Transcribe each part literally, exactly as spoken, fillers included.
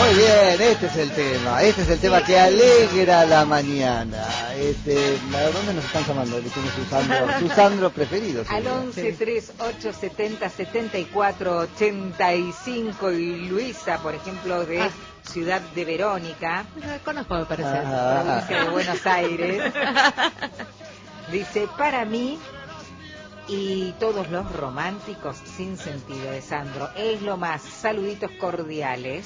Muy bien, este es el tema, este es el tema que alegra la mañana. Este, ¿a dónde nos están llamando? Dijimos su Sandro, su Sandro preferido. Al once, tres, ocho, setenta, setenta y cuatro, ochenta y cinco y Luisa, por ejemplo, de ah. Ciudad de Verónica. No conozco, me parece. Ah. Provincia de Buenos Aires. Dice, para mí y todos los románticos sin sentido de Sandro, es lo más. Saluditos cordiales.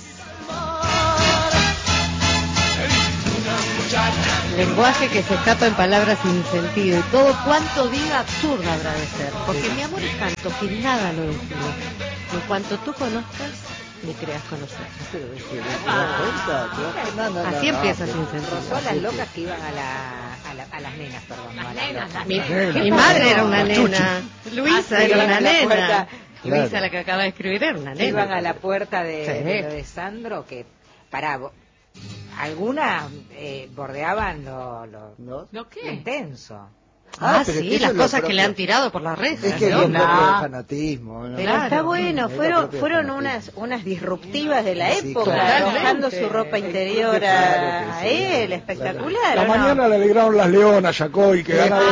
Lenguaje que se escapa en palabras sin sentido y todo cuanto diga absurdo habrá de ser, porque mi amor es tanto que nada lo define. En cuanto tú conozcas, me creas conocer. Ah, no, no, así no, empieza no, sin sentido. Rozó a las locas que iban a, la, a, la, a las nenas, perdón. Las no a nenas, las mi, mi madre era una nena. Luisa ah, era una nena. Puerta, Luisa, claro. La que acaba de escribir, era una nena. Iban a la puerta de, sí. de lo de Sandro, que para algunas eh, bordeaban lo, lo, ¿No? ¿Lo qué? intenso. Ah, ah sí, las cosas propio, que le han tirado por las redes. Es que ¿no? es el propio fanatismo, ¿no? Pero claro, está bueno, fueron fueron unas unas disruptivas de la sí, época, claro. Arrojando su ropa interior a, claro sí, a él, sí, espectacular. Claro. La ¿no? mañana le alegraron las Leonas, Yacoy, que ganaron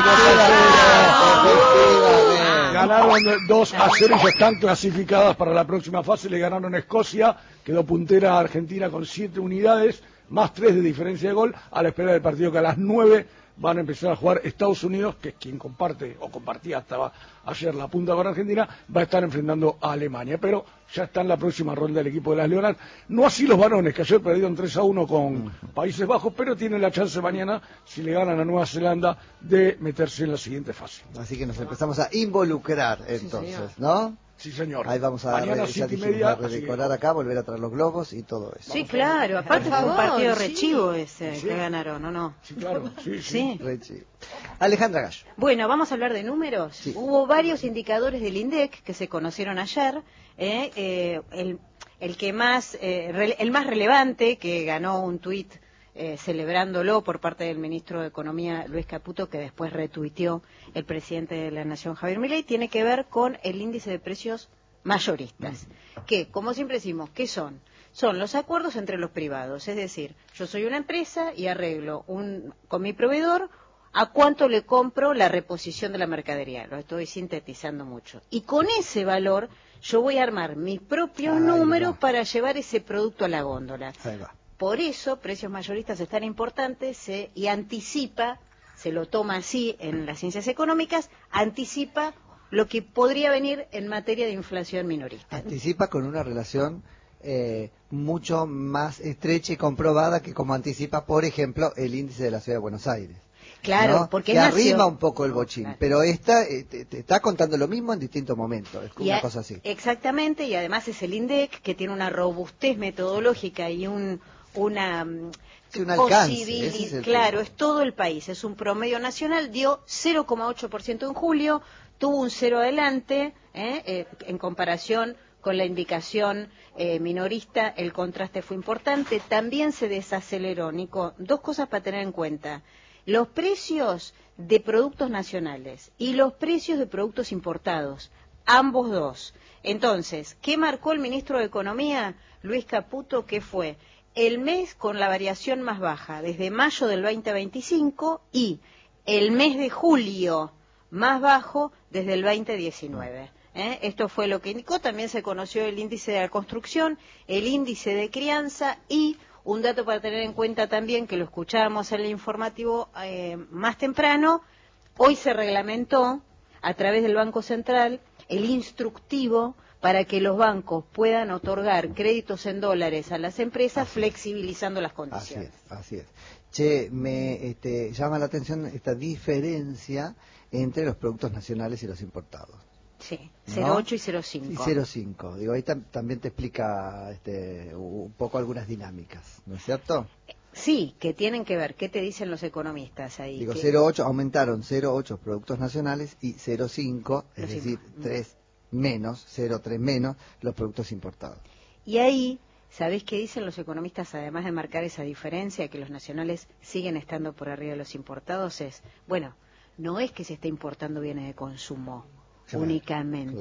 ganaron dos a cero y ya están clasificadas para la próxima fase. Le ganaron a Escocia, quedó puntera Argentina con siete unidades, más tres de diferencia de gol, a la espera del partido que a las nueve van a empezar a jugar Estados Unidos, que es quien comparte o compartía hasta ayer la punta con Argentina, va a estar enfrentando a Alemania, pero ya está en la próxima ronda del equipo de las Leonas, no así los varones, que ayer perdieron tres a uno con Países Bajos, pero tienen la chance mañana, si le ganan a Nueva Zelanda, de meterse en la siguiente fase. Así que nos empezamos a involucrar entonces, sí, ¿no? Sí, señor. Ahí vamos a, Mañana, re, ya dijimos, media, a redecorar acá, volver a traer los globos y todo eso. Sí, claro. Aparte fue un partido rechivo ese sí. que ganaron, ¿o no? Sí, claro. Sí, sí. sí. Rechivo. Alejandra Gallo. Bueno, vamos a hablar de números. Sí. Hubo varios indicadores del INDEC que se conocieron ayer. Eh, eh, el, el que más, eh, re, el más relevante, que ganó un tuit Eh, celebrándolo por parte del ministro de Economía Luis Caputo, que después retuiteó el presidente de la Nación Javier Milei, tiene que ver con el índice de precios mayoristas, que, como siempre decimos, ¿qué son? Son los acuerdos entre los privados, es decir, yo soy una empresa y arreglo un, con mi proveedor a cuánto le compro la reposición de la mercadería, lo estoy sintetizando mucho, y con ese valor yo voy a armar mis propios Ahí números va. para llevar ese producto a la góndola. Ahí va. Por eso, precios mayoristas es tan importante se, y anticipa, se lo toma así en las ciencias económicas, anticipa lo que podría venir en materia de inflación minorista. Anticipa con una relación eh, mucho más estrecha y comprobada que como anticipa, por ejemplo, el índice de la Ciudad de Buenos Aires. Claro, ¿no? porque que nació... arrima un poco el bochín, claro. pero esta eh, te, te está contando lo mismo en distintos momentos, es como y una a... cosa así. Exactamente, y además es el INDEC que tiene una robustez metodológica y un una sí, un alcance, es claro, tema. Es todo el país, es un promedio nacional, dio cero coma ocho por ciento en julio, tuvo un cero adelante, ¿eh? Eh, en comparación con la indicación eh, minorista, el contraste fue importante, también se desaceleró, Nico, dos cosas para tener en cuenta, los precios de productos nacionales y los precios de productos importados, ambos dos. Entonces, ¿qué marcó el ministro de Economía, Luis Caputo, que fue el mes con la variación más baja, desde mayo del veinte veinticinco, y el mes de julio más bajo desde el veinte diecinueve? ¿Eh? Esto fue lo que indicó. También se conoció el índice de la construcción, el índice de crianza y un dato para tener en cuenta también, que lo escuchábamos en el informativo eh, más temprano, hoy se reglamentó a través del Banco Central el instructivo para que los bancos puedan otorgar créditos en dólares a las empresas, así flexibilizando las condiciones. Así es, así es. Che, me este, llama la atención esta diferencia entre los productos nacionales y los importados. Sí, cero coma ocho ¿no? y cero coma cinco. Y cero coma cinco. Digo, ahí tam también te explica este, un poco algunas dinámicas, ¿no es cierto? Sí, que tienen que ver. ¿Qué te dicen los economistas ahí? Digo, que... cero coma ocho, aumentaron cero coma ocho productos nacionales y cero coma cinco, es los decir, tres menos, cero coma tres menos, los productos importados. Y ahí, ¿sabés qué dicen los economistas, además de marcar esa diferencia, que los nacionales siguen estando por arriba de los importados? Es, bueno, no es que se esté importando bienes de consumo claro, únicamente, claro.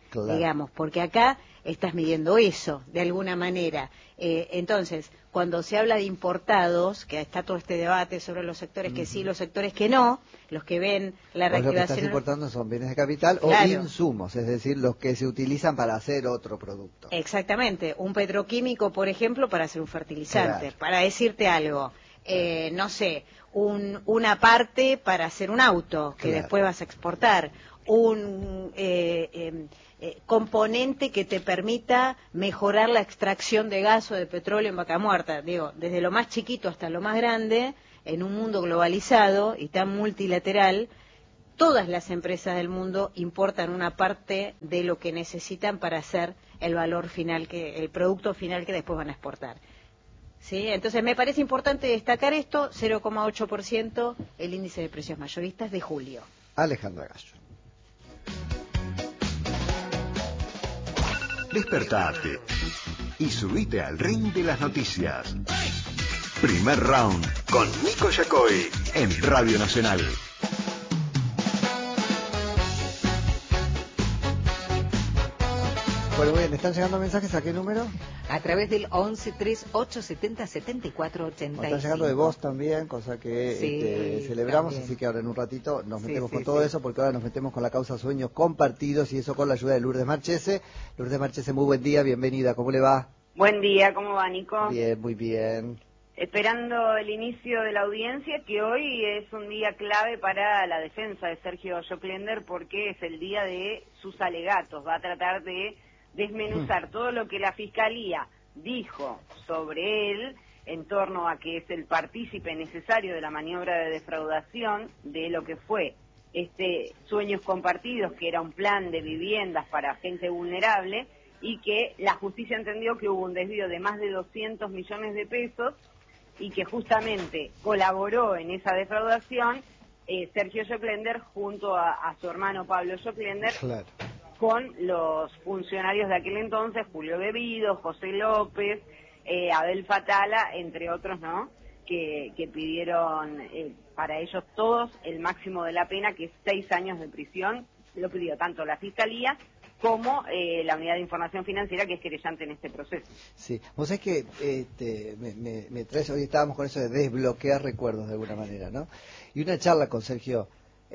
Claro. digamos, porque acá estás midiendo eso, de alguna manera. Eh, entonces, cuando se habla de importados, que está todo este debate sobre los sectores que sí, los sectores que no, los que ven la Vos lo que estás reactivación... importando son bienes de capital Claro. o insumos, es decir, los que se utilizan para hacer otro producto. Exactamente, un petroquímico, por ejemplo, para hacer un fertilizante, Claro. para decirte algo, eh, no sé, un, una parte para hacer un auto que Claro. después vas a exportar, un eh, eh, eh, componente que te permita mejorar la extracción de gas o de petróleo en Vaca Muerta, digo, desde lo más chiquito hasta lo más grande, en un mundo globalizado y tan multilateral. Todas las empresas del mundo importan una parte de lo que necesitan para hacer el valor final, que el producto final que después van a exportar. ¿Sí? Entonces me parece importante destacar esto, cero coma ocho por ciento el índice de precios mayoristas de julio. Alejandra Gallo. Despertate y subite al ring de las noticias. Primer round con Nico Yacoy en Radio Nacional. Bueno, muy bien, ¿están llegando mensajes a qué número? A través del once tres ocho setenta setenta y cuatro ochenta y cinco. Están llegando de vos también, cosa que Sí, este, celebramos, también. así que ahora en un ratito nos Sí, metemos sí, con todo sí. eso, porque ahora nos metemos con la causa Sueños Compartidos y eso con la ayuda de Lourdes Marchese. Lourdes Marchese, muy buen día, bienvenida, ¿cómo le va? Buen día, ¿cómo va, Nico? Bien, muy bien. Esperando el inicio de la audiencia, que hoy es un día clave para la defensa de Sergio Joclender, porque es el día de sus alegatos. Va a tratar de desmenuzar todo lo que la Fiscalía dijo sobre él en torno a que es el partícipe necesario de la maniobra de defraudación de lo que fue este Sueños Compartidos, que era un plan de viviendas para gente vulnerable, y que la justicia entendió que hubo un desvío de más de doscientos millones de pesos y que justamente colaboró en esa defraudación eh, Sergio Joclender junto a, a su hermano Pablo Joclender, Claro. con los funcionarios de aquel entonces, Julio Bebido, José López, eh, Abel Fatala, entre otros, ¿no?, que, que pidieron eh, para ellos todos el máximo de la pena, que es seis años de prisión. Lo pidió tanto la Fiscalía como eh, la Unidad de Información Financiera, que es querellante en este proceso. Sí, vos sabés que este, me, me, me traes, hoy estábamos con eso de desbloquear recuerdos de alguna manera, ¿no? Y una charla con Sergio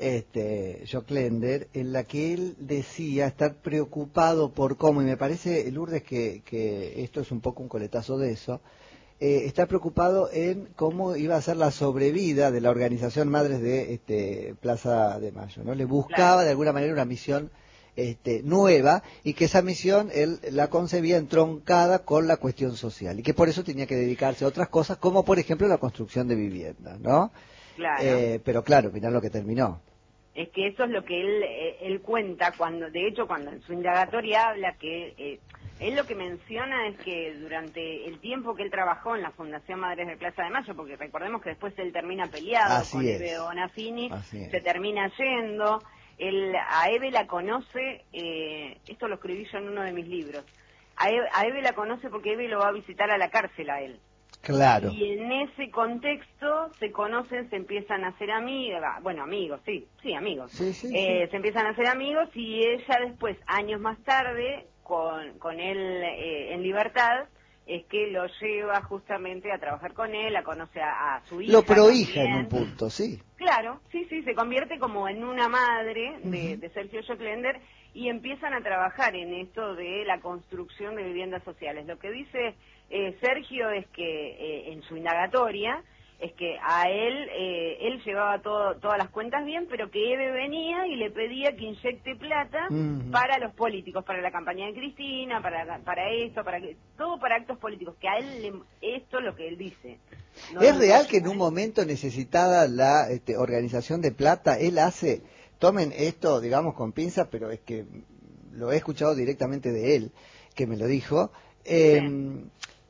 este, Joclender, en la que él decía estar preocupado por cómo, y me parece, Lourdes, que, que esto es un poco un coletazo de eso, eh, está preocupado en cómo iba a ser la sobrevida de la organización Madres de este, Plaza de Mayo, ¿no? Le buscaba Claro. de alguna manera una misión Este, nueva, y que esa misión él la concebía entroncada con la cuestión social y que por eso tenía que dedicarse a otras cosas, como por ejemplo la construcción de viviendas, ¿no? Claro. Eh, pero claro, mirá lo que terminó. Es que eso es lo que él eh, él cuenta, cuando de hecho cuando en su indagatoria habla que eh, él lo que menciona es que durante el tiempo que él trabajó en la Fundación Madres de Plaza de Mayo, porque recordemos que después él termina peleado Así con es. Eve Bonafini, Así es. se termina yendo. Él, a Eve la conoce, eh, esto lo escribí yo en uno de mis libros, a Eve, a Eve la conoce porque Eve lo va a visitar a la cárcel a él. Claro. Y en ese contexto se conocen, se empiezan a hacer amigos, bueno, amigos, sí, sí, amigos. Sí, sí, Eh, sí. Se empiezan a hacer amigos y ella después, años más tarde, con, con él eh, en libertad, es que lo lleva justamente a trabajar con él, a conocer a, a su hija. Lo prohija en también. un punto, sí. Claro, sí, sí, se convierte como en una madre de, Ujú. de Sergio Joclender y empiezan a trabajar en esto de la construcción de viviendas sociales. Lo que dice eh, Sergio es que eh, en su indagatoria es que a él, eh, él llevaba todo, todas las cuentas bien, pero que Eve venía y le pedía que inyecte plata Ujú. para los políticos, para la campaña de Cristina, para para esto, para que todo para actos políticos, que a él le, esto es lo que él dice. No ¿Es lo real digo que en yo, un ¿eh? momento necesitada la este, organización de plata, él hace, tomen esto, digamos, con pinzas, pero es que lo he escuchado directamente de él, que me lo dijo, eh, Sí.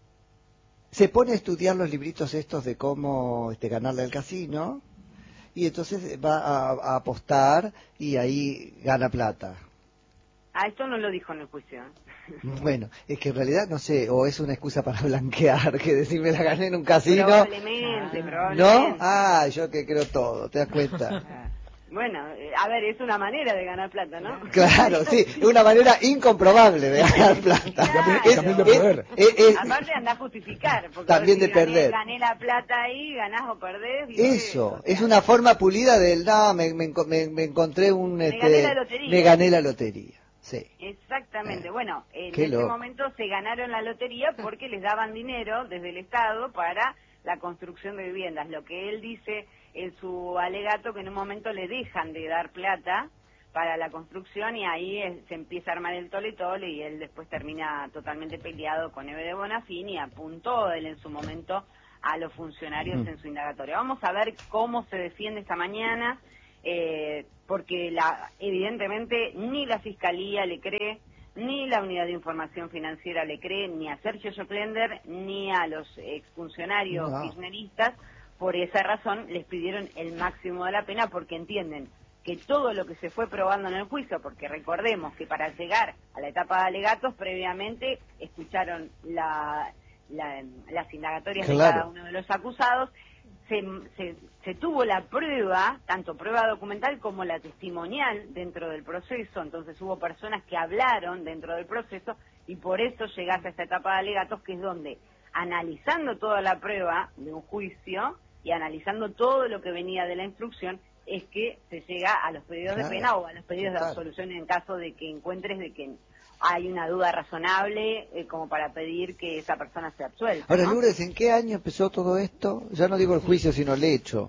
se pone a estudiar los libritos estos de cómo este, ganarle al casino, y entonces va a, a apostar y ahí gana plata. Ah, esto no lo dijo en el juicio. Bueno, es que en realidad no sé, o es una excusa para blanquear, que decirme la gané en un casino. Probablemente, ¿No? probablemente. Ah, yo que creo todo, ¿te das cuenta? Ah. Bueno, eh, a ver, es una manera de ganar plata, ¿no? Claro, sí, es una manera incomprobable de ganar plata. Claro. Es- también de perder. es- es- Aparte andás a justificar, porque También vos de decís, perder. Gané, gané la plata ahí, ganás o perdés. ¿viste? Eso, O sea, es una forma pulida del, no, me, me, enco- me- me encontré un... Me este, gané la lotería. Me gané la lotería, sí. Exactamente. Eh, Bueno, en qué ese loco. momento se ganaron la lotería porque les daban dinero desde el Estado para la construcción de viviendas. Lo que él dice en su alegato, que en un momento le dejan de dar plata para la construcción y ahí eh, se empieza a armar el tole-tole y él después termina totalmente peleado con Eve de Bonafini y apuntó él en su momento a los funcionarios Mm. en su indagatoria. Vamos a ver cómo se defiende esta mañana, eh, porque la, evidentemente ni la Fiscalía le cree, ni la Unidad de Información Financiera le cree, ni a Sergio Joclender, ni a los exfuncionarios No. kirchneristas. Por esa razón les pidieron el máximo de la pena porque entienden que todo lo que se fue probando en el juicio, porque recordemos que para llegar a la etapa de alegatos previamente escucharon la, la- las indagatorias de Claro. cada uno de los acusados, se, se, se tuvo la prueba, tanto prueba documental como la testimonial dentro del proceso, entonces hubo personas que hablaron dentro del proceso y por eso llegás a esta etapa de alegatos, que es donde, analizando toda la prueba de un juicio y analizando todo lo que venía de la instrucción, es que se llega a los pedidos Claro, de pena o a los pedidos total. de absolución en caso de que encuentres de que hay una duda razonable eh, como para pedir que esa persona sea absuelta. Ahora, ¿no? Lourdes, ¿en qué año empezó todo esto? Ya no digo el juicio, sino el hecho.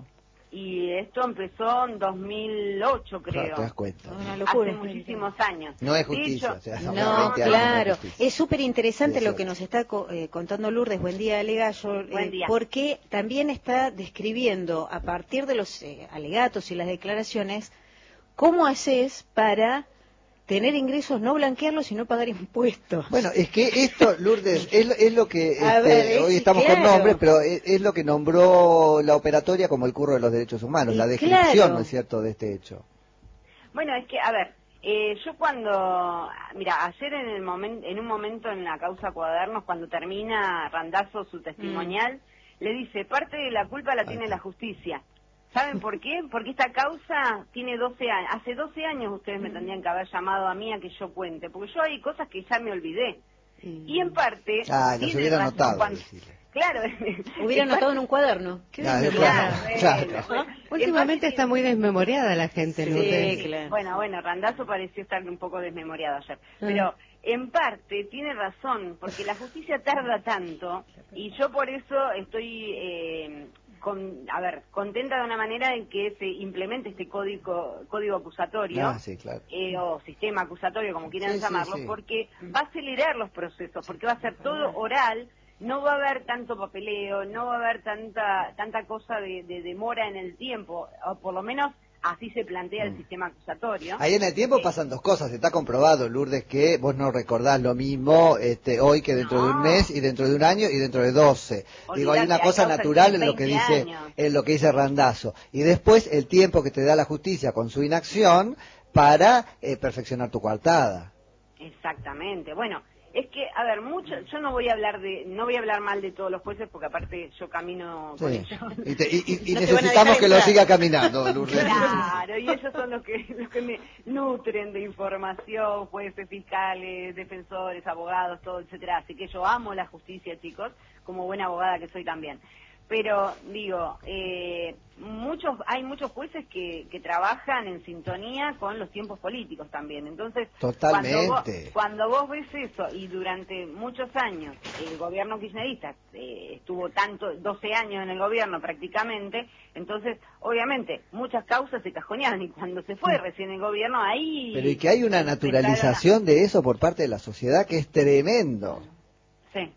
Y esto empezó en dos mil ocho, creo. Claro, te das cuenta. Una locura. Hace muchísimos años. No es De justicia, hecho, o sea, son No, veinte años, claro, no es justicia. es súper interesante Sí, lo es que cierto. nos está co- eh, contando Lourdes. Buen día, Alegallo, eh, Buen día. porque también está describiendo, a partir de los eh, alegatos y las declaraciones, cómo haces para tener ingresos, no blanquearlos y no pagar impuestos. Bueno, es que esto, Lourdes, es, lo- es lo que A este, ver, es- hoy estamos con claro. nombres, pero es, es lo que nombró la operatoria como el curro de los derechos humanos, Y la descripción, claro. ¿no es cierto?, de este hecho. Bueno, es que, a ver, eh, yo cuando, mira, ayer en el momento, en un momento en la causa Cuadernos, cuando termina Randazzo su testimonial, le dice, parte de la culpa la Ahí tiene está. la justicia. ¿Saben por qué? Porque esta causa tiene doce años. Hace doce años ustedes me tendrían que haber llamado a mí a que yo cuente, porque yo hay cosas que ya me olvidé. Y en parte... Ah, nos tiene hubiera razón notado, cuando- decirle. Claro. Hubiera en anotado parte- en un cuaderno. Qué Ah, desmemoriada. claro, Bueno, claro. en Últimamente parte está muy desmemoriada la gente, Sí, Lourdes. claro. Bueno, bueno, Randazzo pareció estar un poco desmemoriado ayer. Ah. Pero en parte tiene razón, porque la justicia tarda tanto y yo por eso estoy, eh, con, a ver, contenta de una manera en que se implemente este código, código acusatorio. Ah, sí, claro. eh, o sistema acusatorio, como quieran Sí, sí, llamarlo, sí. porque va a acelerar los procesos, porque va a ser todo oral, no va a haber tanto papeleo, no va a haber tanta tanta cosa de, de demora en el tiempo, o por lo menos así se plantea el sistema acusatorio. Ahí en el tiempo Eh, pasan dos cosas, está comprobado, Lourdes, que vos no recordás lo mismo este, hoy que dentro de un No. mes y dentro de un año y dentro de doce. Digo, hay Olvídate, una hay cosa causas natural de en lo que veinte dice años. en lo que dice Randazzo. Y después el tiempo que te da la justicia con su inacción para eh, perfeccionar tu coartada. Exactamente. Bueno, es que, a ver, mucho, yo no voy a hablar de, no voy a hablar mal de todos los jueces porque aparte yo camino con Sí. ellos. Y, te- y- y- y No te van a necesitamos dejar que lo entrar. siga caminando, Lourdes. Claro, y ellos son los que, los que me nutren de información, jueces, fiscales, defensores, abogados, todo, etcétera. Así que yo amo la justicia, chicos, como buena abogada que soy también. Pero, digo, eh, muchos hay muchos jueces que, que trabajan en sintonía con los tiempos políticos también. Entonces, Totalmente. Cuando vos, cuando vos ves eso, y durante muchos años el gobierno kirchnerista eh, estuvo tanto, doce años en el gobierno prácticamente, entonces, obviamente, muchas causas se cajoneaban, y cuando se fue recién el gobierno, ahí... Pero y que hay una empezaron a- naturalización de eso por parte de la sociedad que es tremendo. Sí.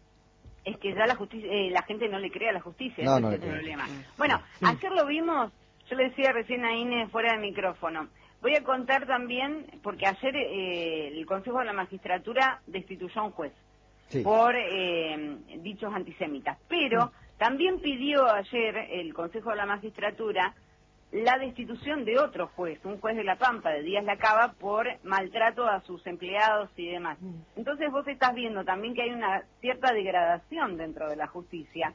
Es que ya la justicia, eh, la gente no le cree a la justicia, No, ese no es le el cree. problema. Bueno, ayer lo vimos, yo le decía recién a Inés fuera de micrófono. Voy a contar también, porque ayer eh, el Consejo de la Magistratura destituyó a un juez Sí. por eh, dichos antisemitas. Pero también pidió ayer el Consejo de la Magistratura la destitución de otro juez, un juez de La Pampa, de Díaz Lacaba, por maltrato a sus empleados y demás. Entonces vos estás viendo también que hay una cierta degradación dentro de la justicia,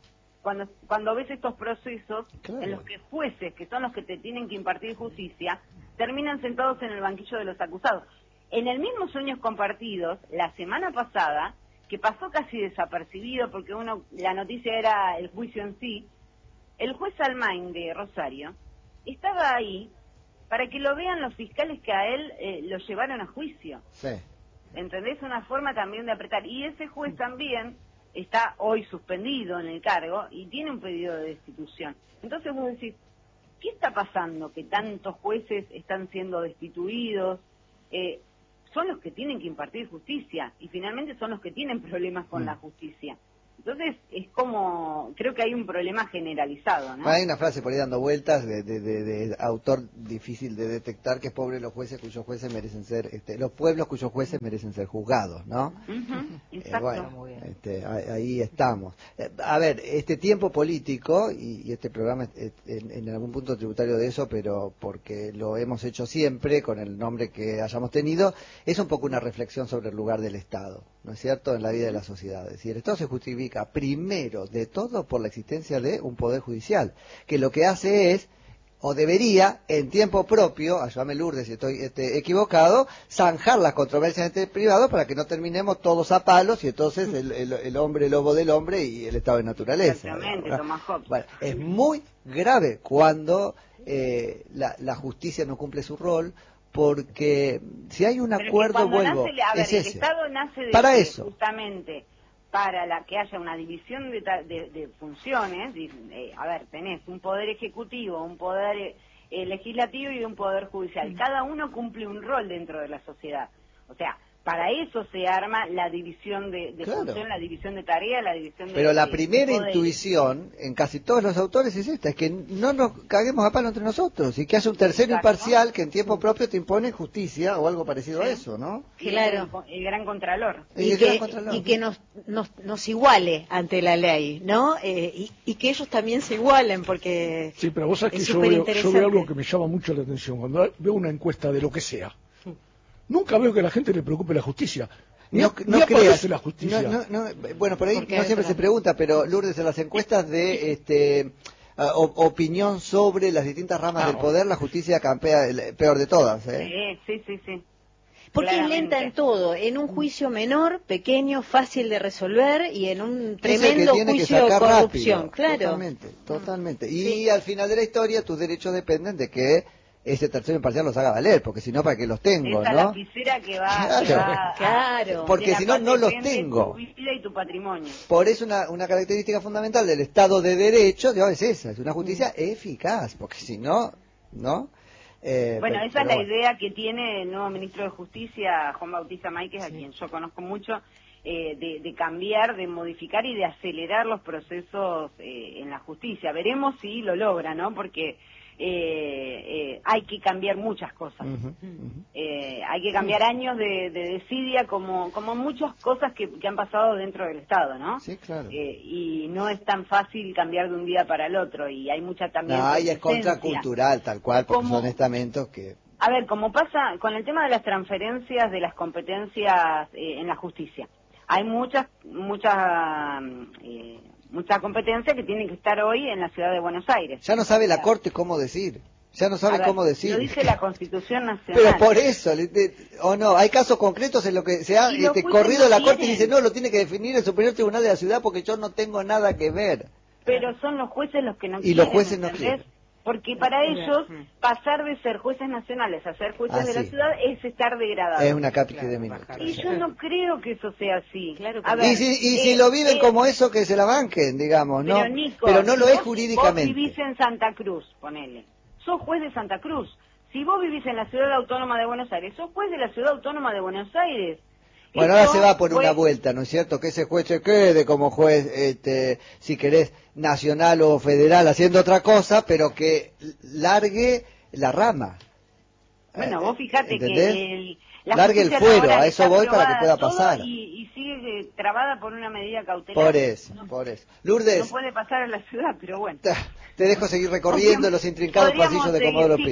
cuando cuando ves estos procesos Claro. en los que jueces, que son los que te tienen que impartir justicia, terminan sentados en el banquillo de los acusados. En el mismo Sueños Compartidos, la semana pasada, que pasó casi desapercibido porque uno la noticia era el juicio en sí, el juez Almain de Rosario estaba ahí para que lo vean los fiscales que a él eh, lo llevaron a juicio. Sí. ¿Entendés? Una forma también de apretar. Y ese juez también está hoy suspendido en el cargo y tiene un pedido de destitución. Entonces vos decís, ¿qué está pasando que tantos jueces están siendo destituidos? Eh, son los que tienen que impartir justicia y finalmente son los que tienen problemas con Mm. la justicia. Entonces es como, creo que hay un problema generalizado, ¿no? Hay una frase por ahí dando vueltas de, de, de, de autor difícil de detectar, que es pobre los jueces cuyos jueces merecen ser, este, los pueblos cuyos jueces merecen ser juzgados, ¿no? Ujú, Eh, exacto. bueno, Muy bien. este, ahí, ahí estamos. Eh, a ver, este tiempo político, y, y este programa es es en, en algún punto tributario de eso, pero porque lo hemos hecho siempre con el nombre que hayamos tenido, es un poco una reflexión sobre el lugar del Estado, ¿no es cierto?, en la vida de la sociedad. Es decir, el Estado se justifica primero de todo por la existencia de un poder judicial, que lo que hace es, o debería, en tiempo propio, ayúdame Lourdes si estoy este, equivocado, zanjar las controversias entre privados para que no terminemos todos a palos y entonces el, el, el hombre lobo del hombre y el estado de naturaleza. Exactamente, digamos, ¿no? Tomás Hobbes. Bueno, es muy grave cuando eh, la, la justicia no cumple su rol, porque si hay un Pero es que acuerdo, cuando vuelvo, nace, a ver, es el ese. Estado nace de Para que, eso. justamente para la que haya una división de, ta- de, de funciones. di- eh, a ver, tenés un poder ejecutivo, un poder eh, eh, legislativo y un poder judicial. Cada uno cumple un rol dentro de la sociedad. O sea, para eso se arma la división de, de Claro. función, la división de tarea, la división de... Pero la de- primera de poderes. intuición en casi todos los autores es esta, es que no nos caguemos a palo entre nosotros y que haya un tercero Exacto. imparcial que en tiempo propio te impone justicia o algo parecido a Sí. eso, ¿no? Y Claro. El, el gran contralor. Y Y el gran que, contralor. y que nos, nos, nos iguale ante la ley, ¿no? Eh, y, y que ellos también se igualen, porque Sí, pero vos sabés que es yo veo, yo superinteresante. veo algo que me llama mucho la atención. Cuando veo una encuesta de lo que sea, nunca veo que a la gente le preocupe la justicia. Ni, No, ni no aparece creas. la justicia. No, no, no, bueno, por ahí Porque no hay siempre otra- se pregunta, pero Lourdes, en las encuestas de este ah, o- opinión sobre las distintas ramas Ah, del oh. poder, la justicia campea el peor de todas, ¿eh? Sí, sí, sí, sí. Porque es Claramente. lenta en todo, en un juicio menor, pequeño, fácil de resolver, y en un Es el que tremendo tiene que juicio de sacar corrupción, rápido. claro. Totalmente, totalmente. Y Sí. al final de la historia tus derechos dependen de que ese tercero imparcial los haga valer, porque si no, ¿para qué los tengo, Esa no? lapicera que va, que Claro. va a- Claro. Porque de la si no, cual no los depende tengo. Tu vida y tu patrimonio. Por eso una, una característica fundamental del Estado de Derecho, digamos, es esa, es una justicia eficaz, porque si no, ¿no? Eh, Bueno, pero- esa es pero la bueno. idea que tiene el nuevo ministro de Justicia, Juan Bautista Máiquez, a quien yo conozco mucho, eh, de, de cambiar, de modificar y de acelerar los procesos eh, en la justicia. Veremos si lo logra, ¿no? Porque eh, eh, hay que cambiar muchas cosas. Ujú, ujú. Eh, hay que cambiar años de, de desidia, como, como muchas cosas que, que han pasado dentro del Estado, ¿no? Sí, claro. Eh, y no es tan fácil cambiar de un día para el otro, y hay mucha también... No, y es resistencia. contracultural, tal cual, porque ¿Cómo? son estamentos que... A ver, como pasa con el tema de las transferencias de las competencias eh, en la justicia, hay muchas, muchas, eh, mucha competencia que tienen que estar hoy en la ciudad de Buenos Aires. Ya no sabe la Corte cómo decir, ya no A sabe ver, cómo decir. Lo dice la Constitución Nacional. Pero por eso, le- de- o no, hay casos concretos en los que se ha Y los este, jueces corrido no la Corte y tienen. dice, no, lo tiene que definir el Superior Tribunal de la Ciudad porque yo no tengo nada que ver. Pero son los jueces los que no Y quieren. los jueces no ¿entendés? quieren. Porque para ellos, pasar de ser jueces nacionales a ser jueces Ah, de la sí. ciudad es estar degradado. Es una cápita Claro, de minutos. bajar. Y yo no creo que eso sea así. Claro que A no. ver, Y si, y eh, si lo viven eh, como eso, que se la banquen, digamos, ¿no? Pero, Nico, Pero no lo si es vos- jurídicamente. Vos vivís en Santa Cruz, ponele. Sos juez de Santa Cruz. Si vos vivís en la Ciudad Autónoma de Buenos Aires, sos juez de la Ciudad Autónoma de Buenos Aires. Bueno, ahora Eso se va por fue- una vuelta, ¿no es cierto? Que ese juez se quede como juez, este, si querés, nacional o federal, haciendo otra cosa, pero que largue la rama. Bueno, Eh, vos fijate ¿entendés? que el, la Largue el justicia fuero, laboral a eso está voy para que aprobada pueda todo pasar. Y, y sigue eh, trabada por una medida cautelar. Por eso, por eso. Lourdes, No puede pasar a la ciudad, pero bueno. te dejo seguir recorriendo los intrincados Podríamos pasillos de seguir, Comodoro sí. Pi.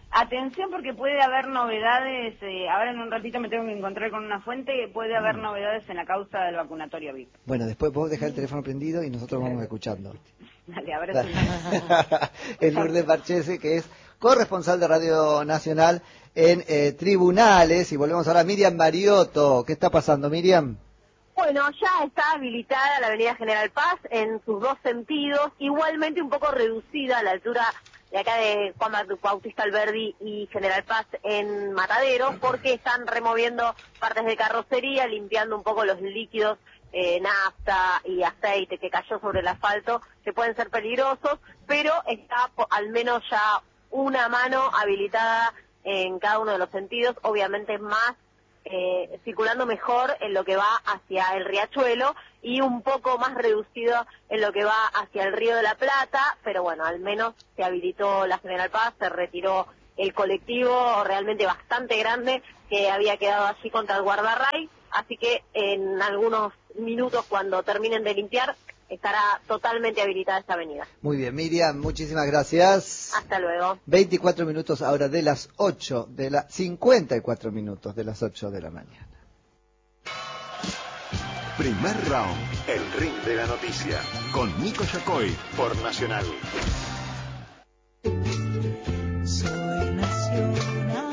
Atención porque puede haber novedades, eh, ahora en un ratito me tengo que encontrar con una fuente, puede haber Mm. novedades en la causa del vacunatorio V I P. Bueno, después vos dejás el teléfono prendido y nosotros vamos escuchando. Dale, abrazo. Es Lourdes Marchese, que es corresponsal de Radio Nacional en eh, tribunales. Y volvemos ahora a Miriam Mariotto. ¿Qué está pasando, Miriam? Bueno, ya está habilitada la avenida General Paz en sus dos sentidos, igualmente un poco reducida a la altura de acá de Juan Bautista Alberdi y General Paz en Matadero, porque están removiendo partes de carrocería, limpiando un poco los líquidos, eh, nafta y aceite que cayó sobre el asfalto, que pueden ser peligrosos, pero está po- al menos ya una mano habilitada en cada uno de los sentidos, obviamente más Eh, circulando mejor en lo que va hacia el Riachuelo y un poco más reducido en lo que va hacia el Río de la Plata, pero bueno, al menos se habilitó la General Paz, se retiró el colectivo realmente bastante grande que había quedado allí contra el guardarray, así que en algunos minutos cuando terminen de limpiar estará totalmente habilitada esta avenida. Muy bien, Miriam, muchísimas gracias. Hasta luego. veinticuatro minutos ahora de las ocho, de la cincuenta y cuatro minutos de las ocho de la mañana. Primer round, el ring de la noticia, con Nico Yacoy por Nacional. Soy nacional.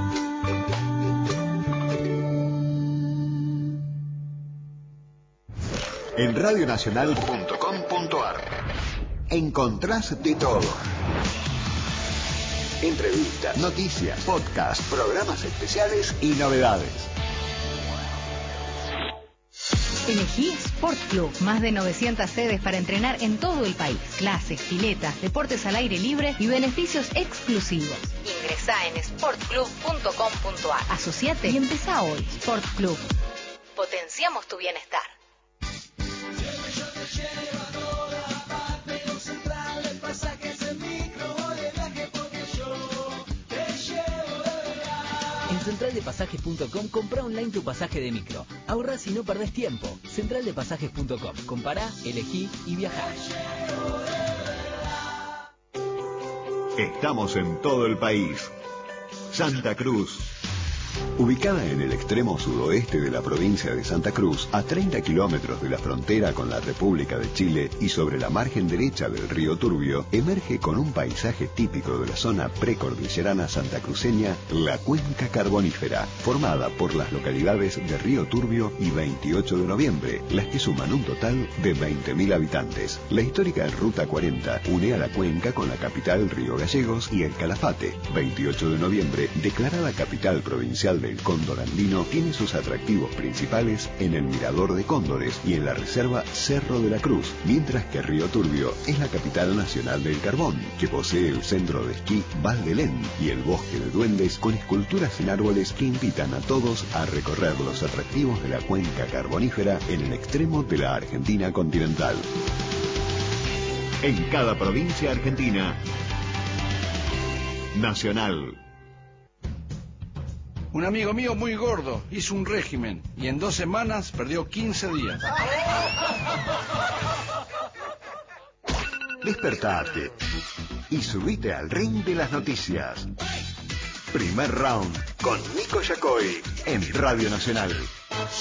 En radionacional punto com punto ar encontrás de todo. Entrevistas, noticias, podcasts, programas especiales y novedades. Elegí Sport Club, más de novecientas sedes para entrenar en todo el país. Clases, piletas, deportes al aire libre y beneficios exclusivos. Ingresá en sport club punto com punto ar. Asociate y empezá hoy. Sport Club. Potenciamos tu bienestar. En central de pasajes punto com compra online tu pasaje de micro. Ahorrás y no perdés tiempo. central de pasajes punto com. Compará, elegí y viajá. Estamos en todo el país. Santa Cruz. Ubicada en el extremo sudoeste de la provincia de Santa Cruz, a treinta kilómetros de la frontera con la República de Chile y sobre la margen derecha del río Turbio, emerge con un paisaje típico de la zona precordillerana santacruceña, la Cuenca Carbonífera, formada por las localidades de Río Turbio y veintiocho de noviembre, las que suman un total de veinte mil habitantes. La histórica Ruta cuarenta une a la cuenca con la capital Río Gallegos y el Calafate. veintiocho de noviembre, declarada capital provincial del cóndor andino, tiene sus atractivos principales en el Mirador de Cóndores y en la reserva Cerro de la Cruz, mientras que Río Turbio es la capital nacional del carbón, que posee el centro de esquí Val de Lén y el bosque de duendes con esculturas en árboles que invitan a todos a recorrer los atractivos de la cuenca carbonífera en el extremo de la Argentina continental. En cada provincia argentina, Nacional. Un amigo mío muy gordo hizo un régimen y en dos semanas perdió quince días. Despertate y subite al ring de las noticias. Primer round con Nico Yacoy en Radio Nacional.